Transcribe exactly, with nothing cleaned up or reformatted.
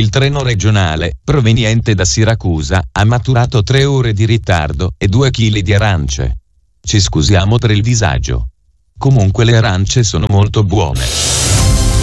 Il treno regionale, proveniente da Siracusa, ha maturato tre ore di ritardo e due chili di arance. Ci scusiamo per il disagio. Comunque le arance sono molto buone.